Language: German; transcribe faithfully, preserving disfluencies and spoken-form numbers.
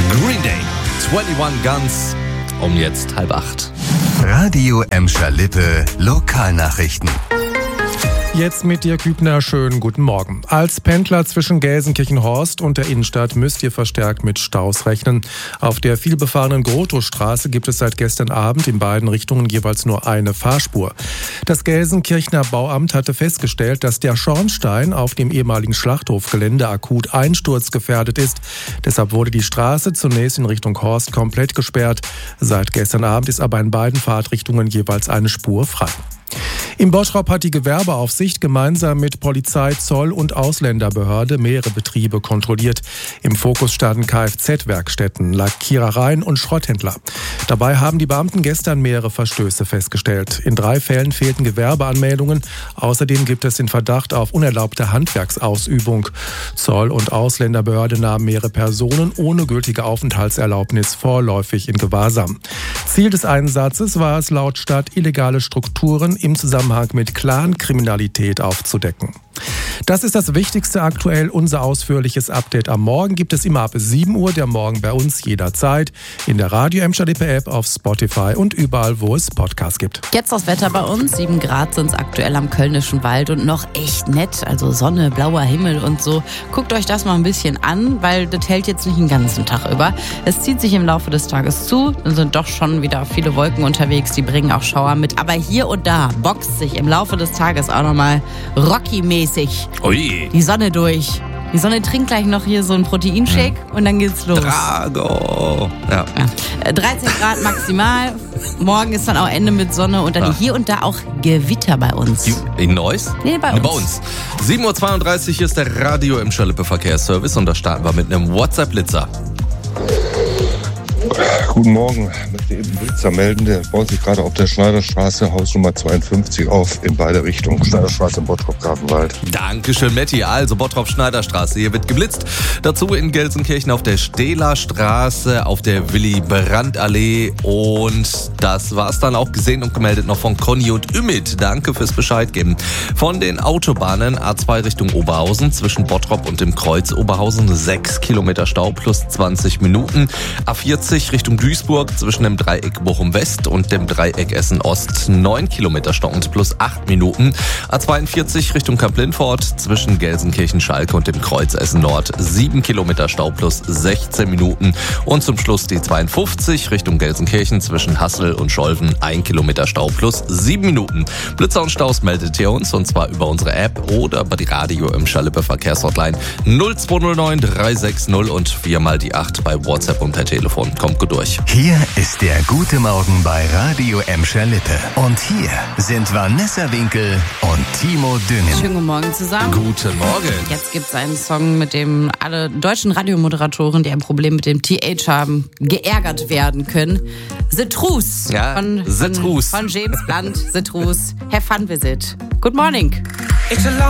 Green Day, einundzwanzig Guns, um jetzt halb acht. Radio Emscher Lippe, Lokalnachrichten. Jetzt mit dir, Kübner, schönen guten Morgen. Als Pendler zwischen Gelsenkirchen-Horst und der Innenstadt müsst ihr verstärkt mit Staus rechnen. Auf der vielbefahrenen Grotowstraße gibt es seit gestern Abend in beiden Richtungen jeweils nur eine Fahrspur. Das Gelsenkirchener Bauamt hatte festgestellt, dass der Schornstein auf dem ehemaligen Schlachthofgelände akut einsturzgefährdet ist. Deshalb wurde die Straße zunächst in Richtung Horst komplett gesperrt. Seit gestern Abend ist aber in beiden Fahrtrichtungen jeweils eine Spur frei. Im Bottrop hat die Gewerbeaufsicht gemeinsam mit Polizei, Zoll und Ausländerbehörde mehrere Betriebe kontrolliert. Im Fokus standen Kfz-Werkstätten, Lackierereien und Schrotthändler. Dabei haben die Beamten gestern mehrere Verstöße festgestellt. In drei Fällen fehlten Gewerbeanmeldungen. Außerdem gibt es den Verdacht auf unerlaubte Handwerksausübung. Zoll- und Ausländerbehörde nahmen mehrere Personen ohne gültige Aufenthaltserlaubnis vorläufig in Gewahrsam. Ziel des Einsatzes war es laut Stadt, illegale Strukturen im Zusammenhang mit Clankriminalität aufzudecken. Das ist das Wichtigste aktuell. Unser ausführliches Update am Morgen gibt es immer ab sieben Uhr. Der Morgen bei uns jederzeit in der Radio Emscher Lippe App, auf Spotify und überall, wo es Podcasts gibt. Jetzt das Wetter bei uns. sieben Grad sind es aktuell am Kölnischen Wald und noch echt nett. Also Sonne, blauer Himmel und so. Guckt euch das mal ein bisschen an, weil das hält jetzt nicht den ganzen Tag über. Es zieht sich im Laufe des Tages zu. Dann sind doch schon wieder viele Wolken unterwegs. Die bringen auch Schauer mit. Aber hier und da boxt sich im Laufe des Tages auch nochmal Rocky-mäßig Ui. die Sonne durch. Die Sonne trinkt gleich noch hier so einen Proteinshake und dann geht's los. Drago. Ja. Ja. dreizehn Grad maximal. Morgen ist dann auch Ende mit Sonne und dann Ja. hier und da auch Gewitter bei uns. In Neuss? Nee, bei uns. Bei uns. sieben Uhr zweiunddreißig, hier ist der Radio Emscher Lippe Verkehrsservice und da starten wir mit einem WhatsApp-Blitzer. Guten Morgen, möchte eben Blitzer melden. Der baut sich gerade auf der Schneiderstraße, Hausnummer zweiundfünfzig auf, in beide Richtungen. Schneiderstraße in Bottrop-Grafenwald. Dankeschön, Matti. Also Bottrop-Schneiderstraße, hier wird geblitzt. Dazu in Gelsenkirchen auf der Stehlerstraße, auf der Willy-Brandt-Allee. Und das war's dann auch gesehen und gemeldet noch von Conny und Ümit. Danke fürs Bescheid geben. Von den Autobahnen A zwei Richtung Oberhausen, zwischen Bottrop und dem Kreuz Oberhausen, sechs Kilometer Stau plus zwanzig Minuten. A vierzig Richtung Duisburg, zwischen dem Dreieck Bochum West und dem Dreieck Essen Ost, neun Kilometer Stau und plus acht Minuten. A zweiundvierzig Richtung Kamp-Lindfort, zwischen Gelsenkirchen-Schalke und dem Kreuz Essen Nord, sieben Kilometer Stau plus sechzehn Minuten. Und zum Schluss die zweiundfünfzig Richtung Gelsenkirchen, zwischen Hassel und Scholven, ein Kilometer Stau plus sieben Minuten. Blitzer und Staus meldet ihr uns, und zwar über unsere App oder über die Radio Emscher Lippe Verkehrshotline null zwei null neun drei sechs null und viermal die acht bei WhatsApp und per Telefon. Kommt gut durch. Hier ist der Gute Morgen bei Radio Emscher Lippe. Und hier sind Vanessa Winkel und Timo Düngen. Schönen guten Morgen zusammen. Guten Morgen. Jetzt gibt's einen Song, mit dem alle deutschen Radiomoderatoren, die ein Problem mit dem T H haben, geärgert werden können. The Truth. Ja, von, The von, Truth. von James Blunt. The Truth. Have fun with it. Good morning.